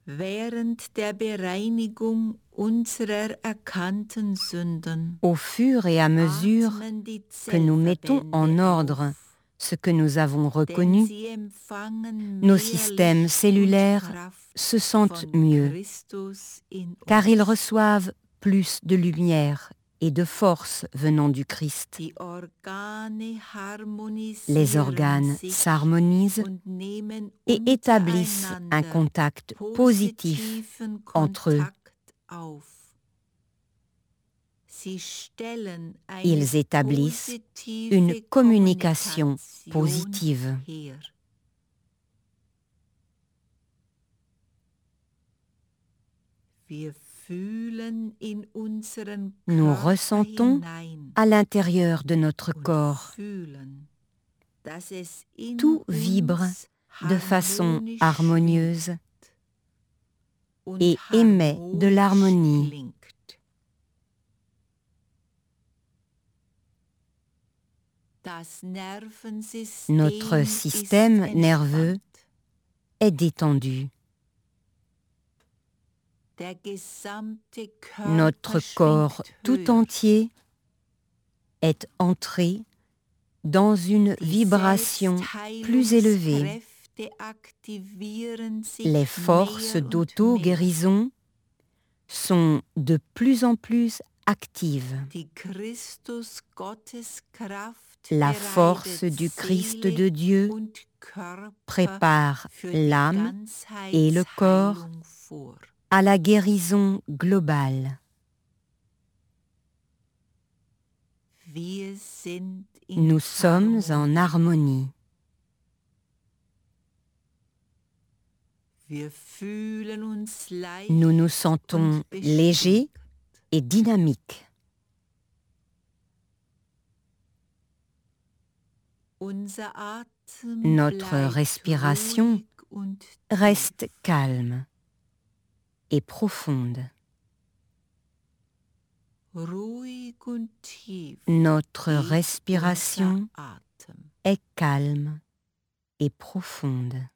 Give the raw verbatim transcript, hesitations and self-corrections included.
Während der Bereinigung unserer erkannten Sünden Au fur et à mesure atmen die que nous mettons en Zellverbände ordre auf, ce que nous avons denn reconnu, sie empfangen nos mehr systèmes Licht cellulaires und Kraft se sentent von mieux, Christus in car ils uns. reçoivent plus de lumière et de force venant du Christ. Die Organe harmonisieren Les organes sich s'harmonisent und nehmen et établissent un untereinander contact positif positiven entre eux. Kontakt auf. Sie stellen eine Ils établissent positive une communication Kommunikation positive. her. Wir fühlen in unseren Nous Körper ressentons hinein à l'intérieur de notre und corps. fühlen, dass es in Tout vibre uns de façon harmonisch harmonieuse und et émet de harmonisch l'harmonie. klingt. Das Nervensystem Notre système ist nerveux entspannt. est détendu. Der gesamte Körper Notre corps schwingt tout höher. entier est entré dans une Die vibration plus élevée. Selbstheilungskräfte aktivieren sich Les forces mehr und mehr. d'auto-guérison sont de plus en plus actives. Die Christus-Gotteskraft La bereitet force du Christ Seele de Dieu und Körper prépare für die l'âme et le corps Ganzheitsheilung vor. à la guérison globale. Wir sind in Nous sommes en harmonie. Wir fühlen uns leicht Nous nous sentons und légers beschwingt. et dynamiques. Unser Atem Notre bleibt respiration ruhig und tief. reste calme et profonde. Ruhig und tief Notre geht respiration unser Atem. est calme et profonde.